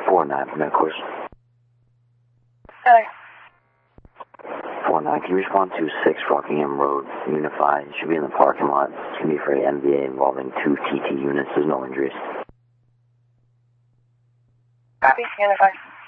4-9 from that course. Hello. 4-9, can you respond to 6 Rockingham Road, Unify? It should be in the parking lot. It's going to be for the MVA involving 2 TT units. There's no injuries. Copy, Unify.